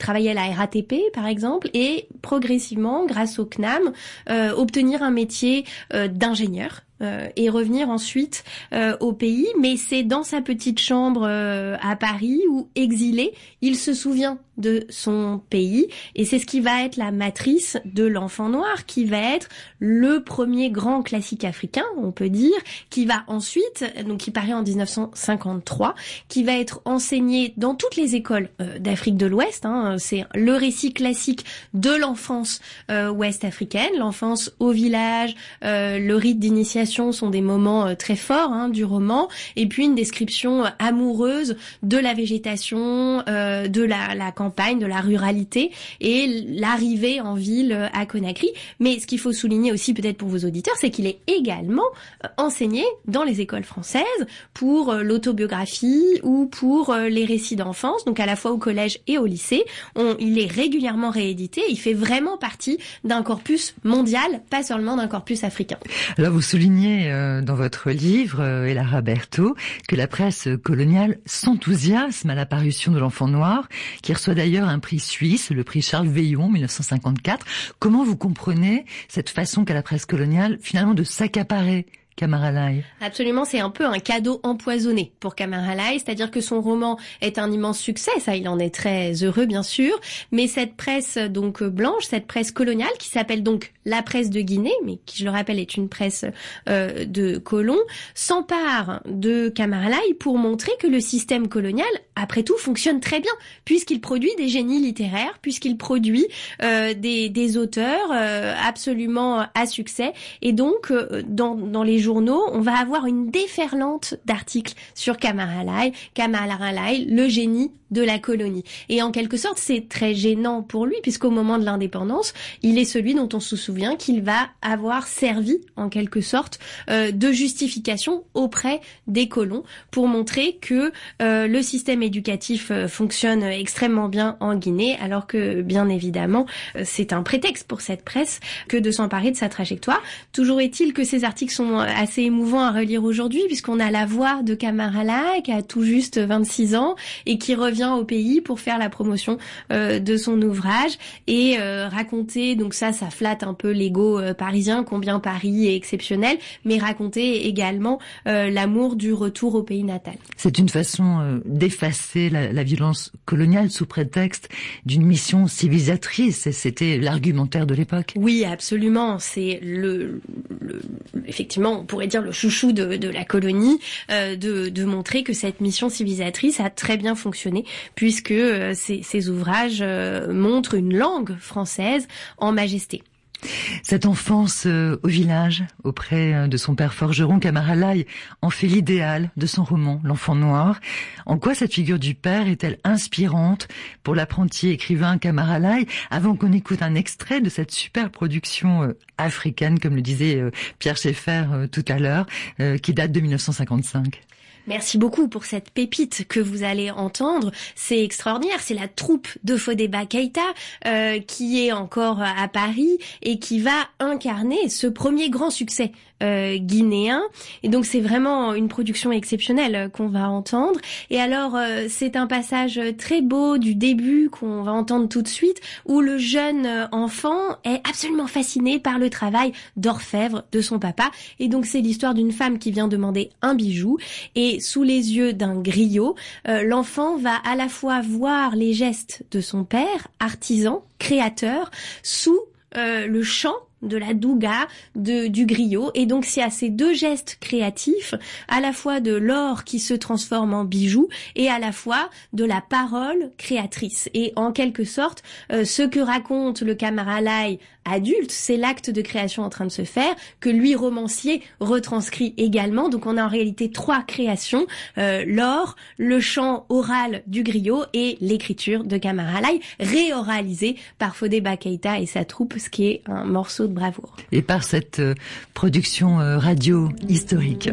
travailler à la RATP par exemple et progressivement, grâce au CNAM, obtenir un métier d'ingénieur. Et revenir ensuite au pays, mais c'est dans sa petite chambre à Paris où, exilé, il se souvient de son pays, et c'est ce qui va être la matrice de l'Enfant noir, qui va être le premier grand classique africain, on peut dire, qui va ensuite, donc qui paraît en 1953, qui va être enseigné dans toutes les écoles d'Afrique de l'Ouest. C'est le récit classique de l'enfance ouest africaine, l'enfance au village, le rite d'initiation sont des moments très forts du roman, et puis une description amoureuse de la végétation, de la campagne, de la ruralité, et l'arrivée en ville à Conakry. Mais ce qu'il faut souligner aussi peut-être pour vos auditeurs, c'est qu'il est également enseigné dans les écoles françaises pour l'autobiographie ou pour les récits d'enfance, donc à la fois au collège et au lycée. Il est régulièrement réédité, il fait vraiment partie d'un corpus mondial, pas seulement d'un corpus africain. Alors vous soulignez dans votre livre, Elara Berthaud, que la presse coloniale s'enthousiasme à la parution de l'Enfant noir, qui reçoit d'ailleurs un prix suisse, le prix Charles Veillon, 1954. Comment vous comprenez cette façon qu'a la presse coloniale, finalement, de s'accaparer Kamar Al-Hay? Absolument, c'est un peu un cadeau empoisonné pour Kamar Al-Hay, c'est-à-dire que son roman est un immense succès, ça il en est très heureux bien sûr, mais cette presse donc blanche, cette presse coloniale qui s'appelle donc la presse de Guinée, mais qui je le rappelle est une presse de colons, s'empare de Kamar Al-Hay pour montrer que le système colonial, après tout, fonctionne très bien, puisqu'il produit des génies littéraires, puisqu'il produit des auteurs absolument à succès, et donc dans les journaux, on va avoir une déferlante d'articles sur Kamar Al-Hay, le génie de la colonie. Et en quelque sorte, c'est très gênant pour lui, puisqu'au moment de l'indépendance, il est celui dont on se souvient qu'il va avoir servi, en quelque sorte, de justification auprès des colons, pour montrer que le système éducatif fonctionne extrêmement bien en Guinée, alors que, bien évidemment, c'est un prétexte pour cette presse que de s'emparer de sa trajectoire. Toujours est-il que ces articles sont assez émouvants à relire aujourd'hui, puisqu'on a la voix de Kamar Al-Hay, qui a tout juste 26 ans, et qui revient au pays pour faire la promotion de son ouvrage, et raconter, donc ça flatte un peu l'ego parisien, combien Paris est exceptionnel, mais raconter également l'amour du retour au pays natal. C'est une façon d'effacer la violence coloniale sous prétexte d'une mission civilisatrice, et c'était l'argumentaire de l'époque. Oui, absolument, c'est effectivement, on pourrait dire le chouchou de la colonie, de montrer que cette mission civilisatrice a très bien fonctionné, puisque ces ouvrages montrent une langue française en majesté. Cette enfance au village, auprès de son père forgeron, Kamar Al-Hay en fait l'idéal de son roman, L'Enfant noir. En quoi cette figure du père est-elle inspirante pour l'apprenti écrivain Kamar Al-Hay, avant qu'on écoute un extrait de cette super production africaine, comme le disait Pierre Schaeffer tout à l'heure, qui date de 1955? Merci beaucoup pour cette pépite que vous allez entendre. C'est extraordinaire. C'est la troupe de Fodéba Keïta qui est encore à Paris et qui va incarner ce premier grand succès guinéen. Et donc c'est vraiment une production exceptionnelle qu'on va entendre. Et alors c'est un passage très beau du début qu'on va entendre tout de suite, où le jeune enfant est absolument fasciné par le travail d'orfèvre de son papa. Et donc c'est l'histoire d'une femme qui vient demander un bijou, et sous les yeux d'un griot, l'enfant va à la fois voir les gestes de son père, artisan, créateur, sous le chant de la douga du griot. Et donc c'est à ces deux gestes créatifs, à la fois de l'or qui se transforme en bijoux et à la fois de la parole créatrice. Et en quelque sorte, ce que raconte le Kamar Al-Hay adulte, c'est l'acte de création en train de se faire, que lui, romancier, retranscrit également. Donc on a en réalité trois créations, l'or, le chant oral du griot et l'écriture de Kamar Al-Hay, réoralisée par Fodéba Keïta et sa troupe, ce qui est un morceau de bravoure. Et par cette production radio historique.